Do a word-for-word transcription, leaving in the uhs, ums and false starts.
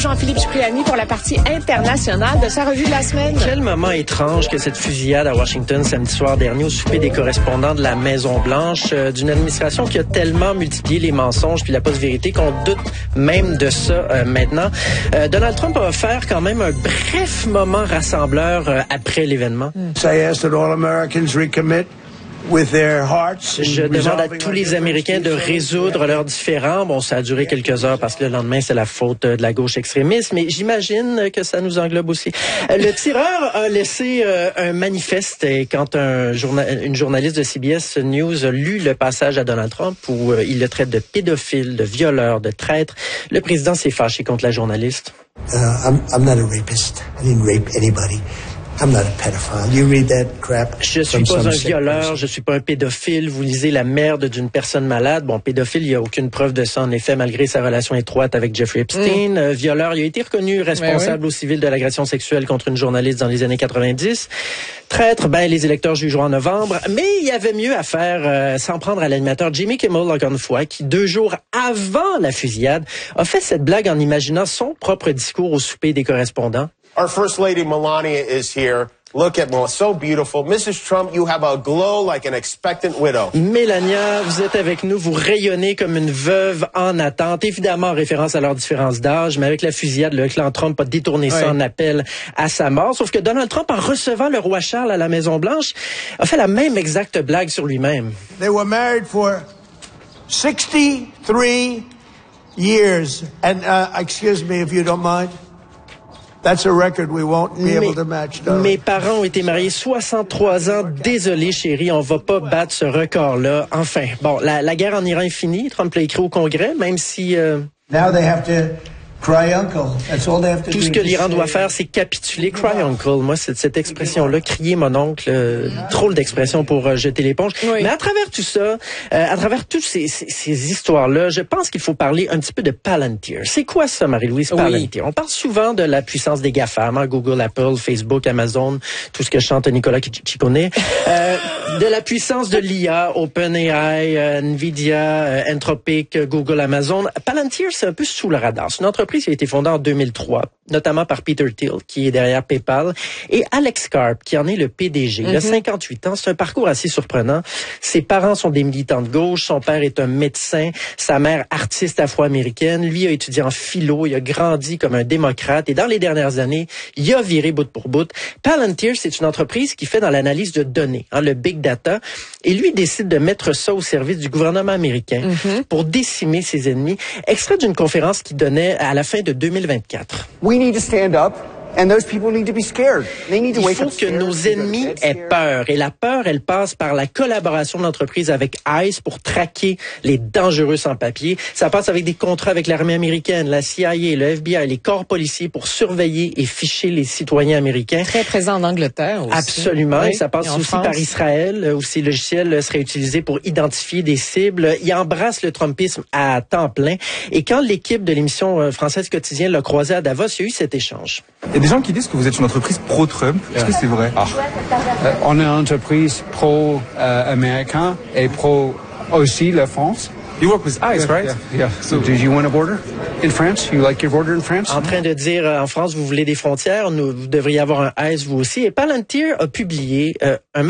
Jean-Philippe Cipriani pour la partie internationale de sa revue de la semaine. Quel moment étrange que cette fusillade à Washington samedi soir dernier au souper des correspondants de la Maison-Blanche, euh, d'une administration qui a tellement multiplié les mensonges puis la post-vérité qu'on doute même de ça euh, maintenant. Euh, Donald Trump a offert quand même un bref moment rassembleur euh, après l'événement. Mm. I ask that all Americans recommit with their hearts. Je demande à tous les Américains de résoudre leurs différends. Bon, ça a duré quelques heures parce que le lendemain, c'est la faute de la gauche extrémiste, mais j'imagine que ça nous englobe aussi. Le tireur a laissé euh, un manifeste et quand un journa- une journaliste de C B S News a lu le passage à Donald Trump où euh, il le traite de pédophile, de violeur, de traître, le président s'est fâché contre la journaliste. Uh, I'm, I'm not a rapist. I didn't rape anybody. I'm not a pedophile. You read that crap. Je suis pas un violeur, je suis pas un pédophile. Vous lisez la merde d'une personne malade. Bon, pédophile, il y a aucune preuve de ça, en effet, malgré sa relation étroite avec Jeffrey Epstein. Mm. Euh, violeur, il a été reconnu responsable oui. au civil de l'agression sexuelle contre une journaliste dans les années quatre-vingt-dix. Traître, ben, les électeurs jugeront en novembre. Mais il y avait mieux à faire, euh, s'en prendre à l'animateur Jimmy Kimmel, encore une fois, qui, deux jours avant la fusillade, a fait cette blague en imaginant son propre discours au souper des correspondants. Our First Lady Melania is here. Look at Melania, so beautiful. Missus Trump, you have a glow like an expectant widow. Melania, vous êtes avec nous, vous rayonnez comme une veuve en attente, évidemment en référence à leur différence d'âge, mais avec la fusillade, le clan Trump a détourné ça oui. en appel à sa mort. Sauf que Donald Trump, en recevant le roi Charles à la Maison-Blanche, a fait la même exacte blague sur lui-même. They were married for sixty-three years. And, uh, excuse me if you don't mind. That's a record we won't be able to match. Mes parents ont été mariés soixante-trois ans. Désolé, chérie, on va pas battre ce record-là. Enfin, bon, la, la guerre en Iran est finie. Trump l'a écrit au Congrès, même si... Euh... Now they have to cry uncle. That's all they have to Tout do ce que l'Iran doit faire, c'est capituler. Cry uncle. Moi, c'est cette expression-là, crier mon oncle, euh, drôle d'expression pour euh, jeter l'éponge. Oui. Mais à travers tout ça, euh, à travers toutes ces, ces, ces histoires-là, je pense qu'il faut parler un petit peu de Palantir. C'est quoi ça, Marie-Louise, Palantir? Oui. On parle souvent de la puissance des GAFAM, hein, Google, Apple, Facebook, Amazon, tout ce que chante Nicolas Ciccone. euh, de la puissance de l'I A, OpenAI, euh, Nvidia, euh, Anthropic, Google, Amazon. Palantir, c'est un peu sous le radar. C'est une entreprise qui a été fondée en deux mille trois, notamment par Peter Thiel, qui est derrière PayPal, et Alex Karp, qui en est le P D G. Il a cinquante-huit ans. C'est un parcours assez surprenant. Ses parents sont des militants de gauche. Son père est un médecin. Sa mère, artiste afro-américaine. Lui a étudié en philo. Il a grandi comme un démocrate. Et dans les dernières années, il a viré bout pour bout. Palantir, c'est une entreprise qui fait dans l'analyse de données, hein, le big data. Et lui décide de mettre ça au service du gouvernement américain mm-hmm. pour décimer ses ennemis. Extrait d'une conférence qu'il donnait à la fin de deux mille vingt-quatre. We need to stand up. And those people need to be scared. They need to Il wake faut up que nos ennemis aient peur. Et la peur, elle passe par la collaboration de l'entreprise avec ICE pour traquer les dangereux sans-papiers. Ça passe avec des contrats avec l'armée américaine, la C I A, le F B I, les corps policiers pour surveiller et ficher les citoyens américains. Très présent en Angleterre aussi. Absolument. Oui, et ça passe et aussi France. par Israël, où ces logiciels seraient utilisés pour identifier des cibles. Il embrasse le Trumpisme à temps plein. Et quand l'équipe de l'émission française Quotidien l'a croisé à Davos, il y a eu cet échange. Il y a des gens qui disent que vous êtes une entreprise pro-Trump. Est-ce que c'est vrai? Ah. Euh, on est une entreprise pro-américain euh, et pro aussi la France. You work with ICE, right? Yeah. yeah. So, did you want a border in France? You like your border in France? En train de dire, euh, en France, vous voulez des frontières, nous, vous devriez avoir un ICE, vous aussi. Et Palantir a publié euh, un